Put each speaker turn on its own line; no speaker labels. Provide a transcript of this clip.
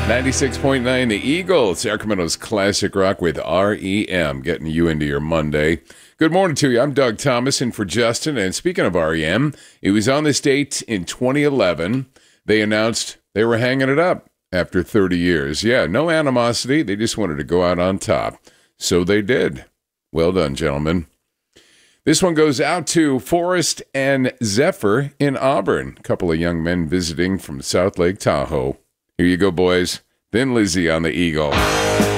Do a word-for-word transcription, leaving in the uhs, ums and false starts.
ninety-six point nine The Eagle, Sacramento's classic rock with R E M, getting you into your Monday. Good morning to you. I'm Doug Thomas in for Justin. And speaking of R E M, it was on this date in twenty eleven. They announced they were hanging it up after thirty years. Yeah, no animosity. They just wanted to go out on top. So they did. Well done, gentlemen. This one goes out to Forrest and Zephyr in Auburn. A couple of young men visiting from South Lake Tahoe. Here you go, boys. Thin Lizzy on the Eagle.